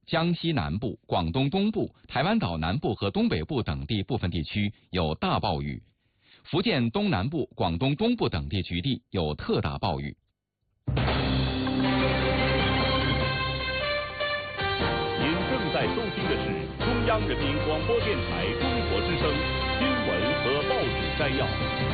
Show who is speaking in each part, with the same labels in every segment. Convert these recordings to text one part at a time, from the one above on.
Speaker 1: 江西南部、广东东部、台湾岛南部和东北部等地部分地区有大暴雨，福建东南部、广东东部等地局地有特大暴雨。
Speaker 2: 您正在收听的是中央人民广播电台中国之声新闻和报纸摘要。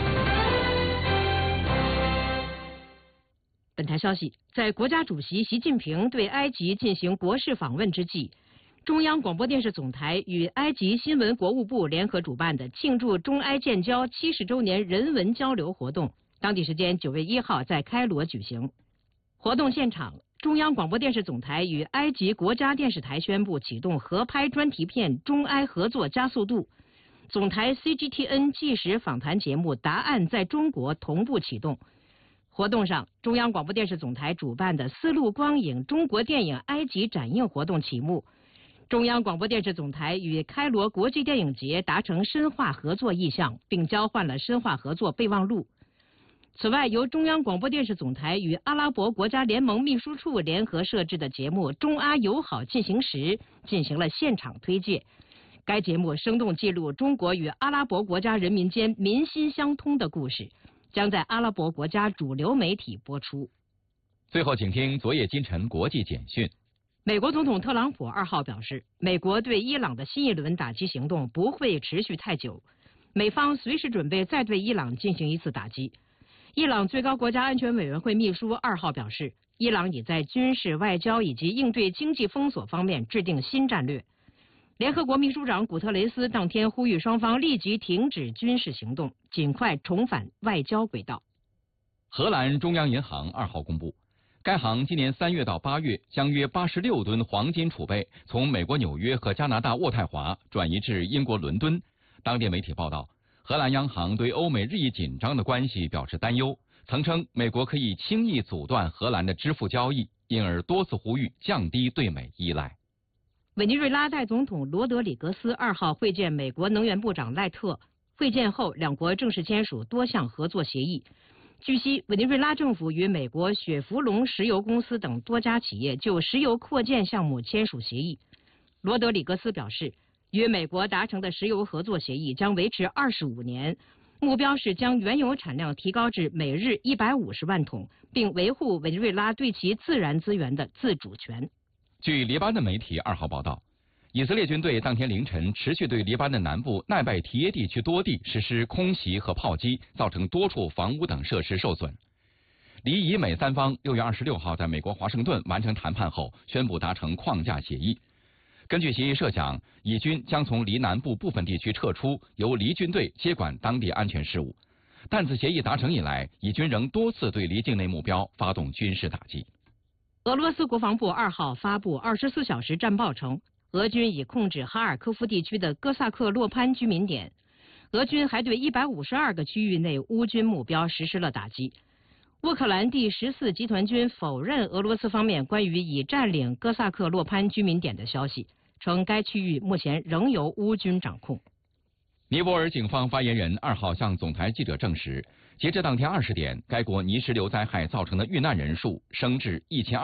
Speaker 3: 本台消息，在国家主席习近平对埃及进行国事访问之际，中央广播电视总台与埃及新闻国务部联合主办的庆祝中埃建交70周年人文交流活动，当地时间9月1号在开罗举行。活动现场，中央广播电视总台与埃及国家电视台宣布启动合拍专题片中埃合作加速度，总台 CGTN 纪实访谈节目《答案在中国》同步启动。活动上，中央广播电视总台主办的丝路光影中国电影埃及展映活动启幕，中央广播电视总台与开罗国际电影节达成深化合作意向，并交换了深化合作备忘录。此外，由中央广播电视总台与阿拉伯国家联盟秘书处联合设置的节目《中阿友好进行时》进行了现场推介。该节目生动记录中国与阿拉伯国家人民间民心相通的故事，将在阿拉伯国家主流媒体播出。
Speaker 1: 最后，请听昨夜今晨国际简讯。
Speaker 3: 美国总统特朗普2号表示，美国对伊朗的新一轮打击行动不会持续太久，美方随时准备再对伊朗进行一次打击。伊朗最高国家安全委员会秘书2号表示，伊朗已在军事、外交以及应对经济封锁方面制定新战略。联合国秘书长古特雷斯当天呼吁双方立即停止军事行动，尽快重返外交轨道。
Speaker 1: 荷兰中央银行2号公布，该行今年3月到8月将约86吨黄金储备从美国纽约和加拿大渥太华转移至英国伦敦。当地媒体报道，荷兰央行对欧美日益紧张的关系表示担忧，曾称美国可以轻易阻断荷兰的支付交易，因而多次呼吁降低对美依赖。
Speaker 3: 委内瑞拉代总统罗德里格斯2号会见美国能源部长赖特，会见后两国正式签署多项合作协议。据悉，委内瑞拉政府与美国雪佛龙石油公司等多家企业就石油扩建项目签署协议。罗德里格斯表示，与美国达成的石油合作协议将维持25年，目标是将原油产量提高至每日150万桶，并维护委内瑞拉对其自然资源的自主权。
Speaker 1: 据黎巴嫩媒体2号报道，以色列军队当天凌晨持续对黎巴嫩南部奈拜提耶地区多地实施空袭和炮击，造成多处房屋等设施受损。黎以美三方6月26号在美国华盛顿完成谈判后，宣布达成框架协议。根据协议设想，以军将从黎南部部分地区撤出，由黎军队接管当地安全事务。但自协议达成以来，以军仍多次对黎境内目标发动军事打击。
Speaker 3: 俄罗斯国防部2号发布24小时战报称，俄军已控制哈尔科夫地区的哥萨克洛潘居民点。俄军还对152个区域内乌军目标实施了打击。乌克兰第14集团军否认俄罗斯方面关于已占领哥萨克洛潘居民点的消息，称该区域目前仍由乌军掌控。
Speaker 1: 尼泊尔警方发言人2号向总台记者证实，截至当天20点，该国泥石流灾害造成的遇难人数升至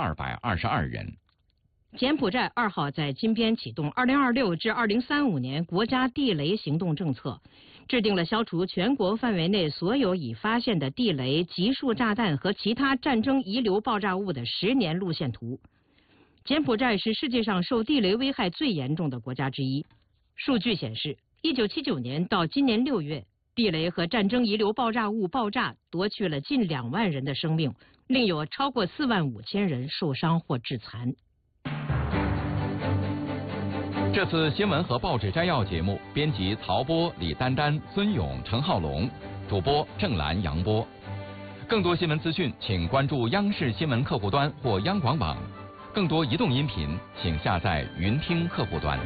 Speaker 1: 1222人。
Speaker 3: 柬埔寨2号在金边启动2026至2035年国家地雷行动政策，制定了消除全国范围内所有已发现的地雷、集束炸弹和其他战争遗留爆炸物的10年路线图。柬埔寨是世界上受地雷危害最严重的国家之一。数据显示，1979年到今年6月，地雷和战争遗留爆炸物爆炸夺去了近2万人的生命，另有超过45000人受伤或致残。
Speaker 1: 这次新闻和报纸摘要节目，编辑曹波、李丹丹、孙勇、陈浩龙，主播郑兰、杨波。更多新闻资讯，请关注央视新闻客户端或央广网。更多移动音频，请下载云听客户端。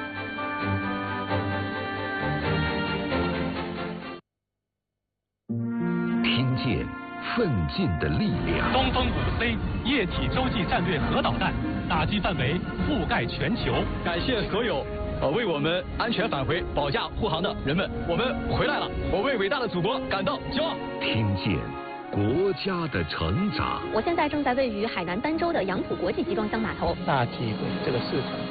Speaker 4: 听见奋进的力量。
Speaker 2: 东风5C 液体洲际战略核导弹打击范围覆盖全球。
Speaker 5: 感谢所有为我们安全返回、保驾护航的人们，我们回来了！我为伟大的祖国感到骄傲。
Speaker 4: 听见国家的成长。
Speaker 6: 我现在正在位于海南儋州的杨浦国际集装箱码头，
Speaker 7: 大体会这个市场